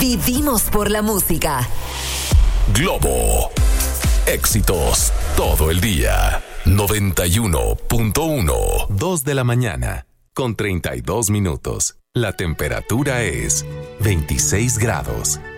Vivimos por la música. Globo. Éxitos todo el día. 91.1. 2 de la mañana, con 32 minutos. La temperatura es 26 grados.